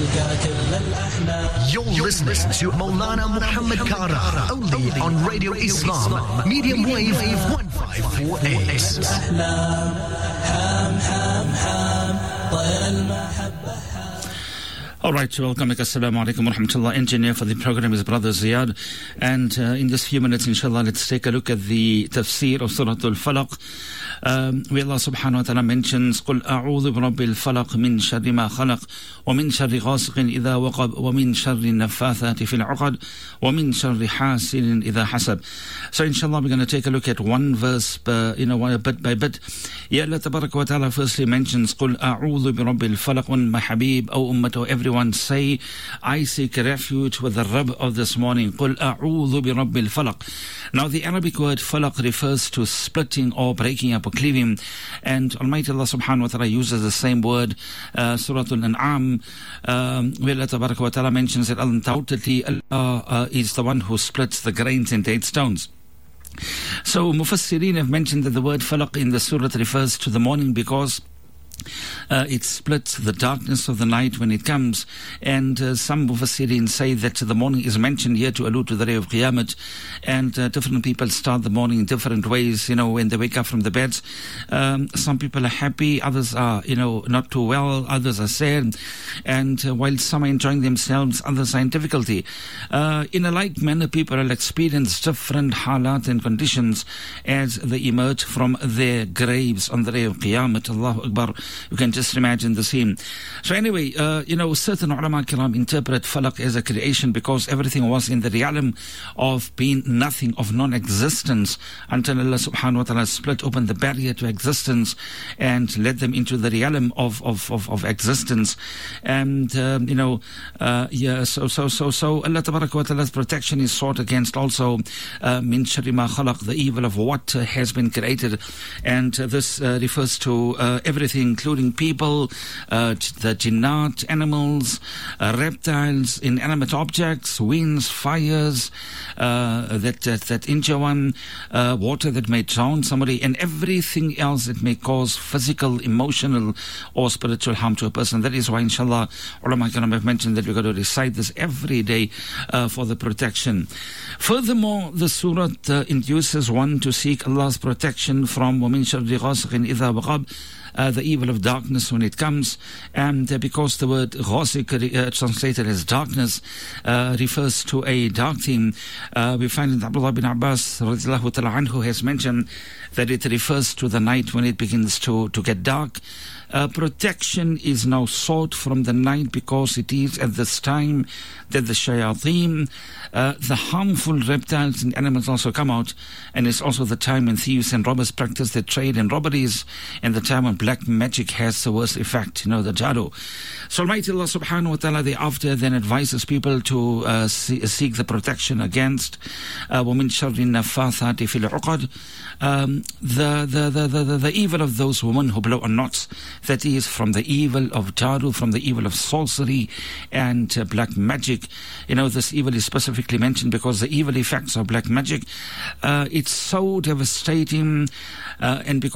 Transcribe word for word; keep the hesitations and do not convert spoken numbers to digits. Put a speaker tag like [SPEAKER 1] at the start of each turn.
[SPEAKER 1] You're listening to Maulana Muhammad Kara, only on Radio Islam, medium wave one five four X.
[SPEAKER 2] All right, welcome. Assalamu alaikum wa rahmatullah. Engineer for the program is Brother Ziyad. And uh, in this few minutes, inshallah, let's take a look at the tafsir of Surah Al-Falaq. Um, where Allah subhanahu wa ta'ala mentions قُلْ أَعُوذُ بِرَبِّ الْفَلَقِ مِنْ شَرِّ مَا خَلَقَ وَمِنْ شَرِّ غَاسِقٍ إِذَا وَقَبَ وَمِنْ شَرِّ النَّفَّاثَاتِ فِي الْعُقَدِ وَمِنْ شَرِّ حَاسِدٍ إِذَا حَسَدَ. So inshallah, we're going to take a look at one verse, uh, you know, bit by bit. Ya Allah tabarak wa ta'ala firstly mentions قُلْ أَعُوذُ بِرَبِّ الْفَلَقِ. When my Habib, O Ummah, O everyone say, I seek refuge with the Rabb of this morning. قُلْ أَعُوذُ بِرَبِّ الْفَلَقِ. Now the Arabic word falaq refers to splitting or breaking up or cleaving, and Almighty Allah subhanahu wa ta'ala uses the same word, uh, Surah Al-An'am, um, where Allah tabaraka wa ta'ala mentions that undoubtedly Allah uh, is the one who splits the grains into eight stones. So Mufassirin have mentioned that the word falaq in the surah refers to the morning because Uh, it splits the darkness of the night when it comes, and uh, some Mufassirin say that the morning is mentioned here to allude to the day of Qiyamah, and uh, different people start the morning in different ways, you know, when they wake up from the beds. Um, some people are happy, others are, you know, not too well, others are sad, and uh, while some are enjoying themselves, others are in difficulty. Uh, in a like manner, people will experience different halat and conditions as they emerge from their graves on the day of Qiyamah. Allahu Akbar. You can just imagine the scene. So anyway, uh, you know, certain ulama kiram interpret falaq as a creation because everything was in the realm of being nothing, of non-existence, until Allah subhanahu wa ta'ala split open the barrier to existence and led them into the realm of, of, of, of existence. And, um, you know, uh, yeah, so, so, so, so Allah tabarak wa ta'ala's protection is sought against also uh, min sharri ma khalaq, the evil of what uh, has been created. And uh, this uh, refers to uh, everything, including people, uh, the jinnat, animals, uh, reptiles, inanimate objects, winds, fires uh, that, that that injure one, uh, water that may drown somebody, and everything else that may cause physical, emotional, or spiritual harm to a person. That is why, inshallah, ulama kiram have mentioned that we're going to recite this every day uh, for the protection. Furthermore, the surah uh, induces one to seek Allah's protection from وَمِن شَرِّ غَاسِقٍ إِذَا وَقَبَ, Uh, the evil of darkness when it comes. And uh, because the word ghasiq, uh, translated as darkness, uh, refers to a dark theme, uh, we find that Abdullah bin Abbas radiallahu ta'ala anhu has mentioned that it refers to the night when it begins to, to get dark. Uh, protection is now sought from the night because it is at this time that the shayateen, uh, the harmful reptiles and animals also come out, and it's also the time when thieves and robbers practice their trade and robberies, and the time when black magic has the worst effect, you know, the jadoo. So Almighty Allah subhanahu wa ta'ala thereafter then advises people to uh, see, seek the protection against وَمِن شَرِّ النَّفَّاثَاتِ فِي الْعُقَدِ, um, the, the, the, the, the evil of those women who blow on knots. That is from the evil of jadoo, from the evil of sorcery and uh, black magic. You know, this evil is specifically mentioned because the evil effects of black magic, uh, it's so devastating, uh, and because